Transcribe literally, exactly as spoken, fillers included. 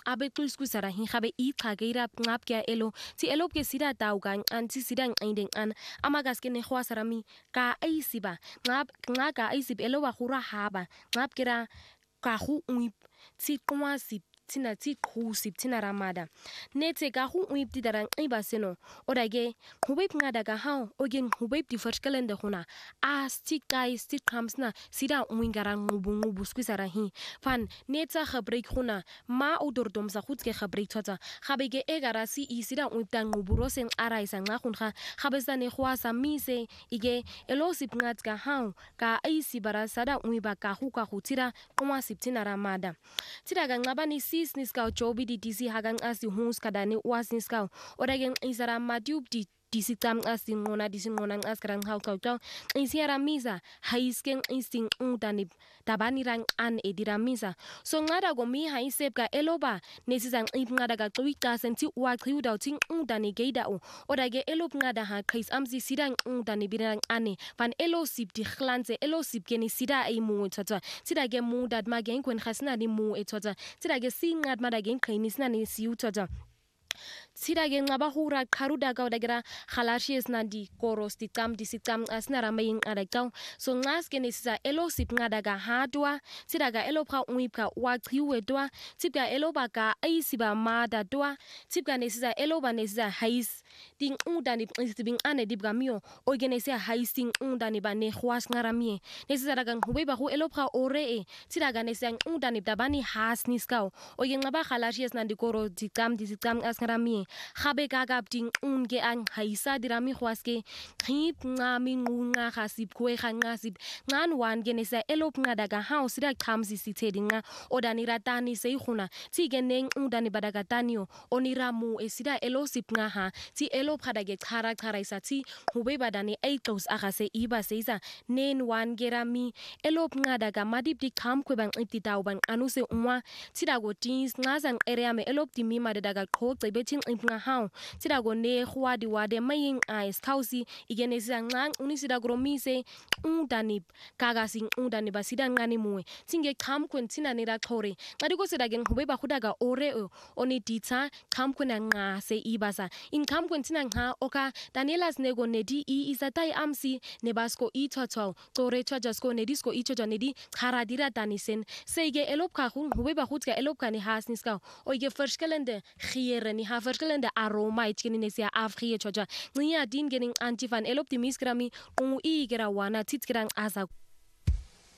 abe qiskusara hin gabe iqhageira ngapke elo ti elop ke sida taukan anti sida ngindeng an amagas ke ne khwasarami ka aisiba ngap ngaga aisib elo wa khura haba ngap kira ka khu uip ti qwasi tina ti qhusi tina ramada nete ka hu uip ti darang iba seno odage khubep ngada ka ha ogen khubep di verschillende khuna as ti kai sti khamsna sida uingara ngubu ngubu squisara hi fan neta gebreek khuna ma odordom sa goed ke gebreek tsatsa gabeke egara si i sida uip ta ngubu rosen araisa nga khunga gabesa ne khwasa mise ige elo sip ngat ka ha ka aisi bara sada uiba ka hu ka khutira qwa sip tina ramada tira ga ngabani sis niska jobi di disi hagang asi hus kadane was niska odage isara madiub di disitam asin ngona disin ngona askarang hau kau kau isiara misa haisken isting utani tabani rang an edira misa so ngada go mi haisep ka eloba nesisang ip ngada ga twika senti wa kriuda ting utani geida o odage elop ngada ha kais amsi sidang utani birang ane van elo sip di khlanze elo sip geni sida ai mu tata sida ge mu dat magen kwen khasna di mu etata sida ge singad madagen kainisna ni siu tata sida ge ngaba hura kharuda ka dagira khalashies na di koros di tam di sitam asna ramayin adakau so ngas ke nesisa elo sip ngada ga hadwa sida ga elo pha uipka wa khiwe dwa tipga elo ba ka ai siba ma da dwa tipga nesisa elo ba nesisa hais ding undani istibing ane dibga mio organise haising undani ba ne khwas ngaramie nesisa daga hube ba hu elo pha ore e sida ga nesisa undani dabani has niskau o ngaba khalashies na di koro di tam di sitam asngaramie gabe gagap ding unge ang haisa dirami khwaske khip ngami ngunga khasip khwe khangasip ngan wan genesa elop ngadaga house da khamsi sithedinga odani ratani sei khuna ti geneng undani badaga tanio oniramu esida elosip nga ha ti elop khadage khara khara isa ti hube badani eitos agase iba seisa nen wan gerami elop ngadaga madip di kham khwebang ititau bang anuse umwa tidago tins ngazang area me elop ti mima daga khokce beting nga hau sida go ne khwadi wade maying eyes kausi igenesa ngang unisida gromise undani kaga sing undani basida ngani muwe singe kham kwentina ne ra khore ngadi ko sida gen hube ba khudaga ore oni dita kham kwena nga se ibasa in kham kwentina nga oka danielas nego nedi i isatai amsi ne basko i toto tore chajasko ne disko i choja nedi khara dira tanisen sege elop ka khun hube ba khutka elop ka ni hasniska oige verschillende khiere ni ha verschillende aroma itkinesia afrie choja nia din gening antifan eloptimis grami u i gera wana titgrang asa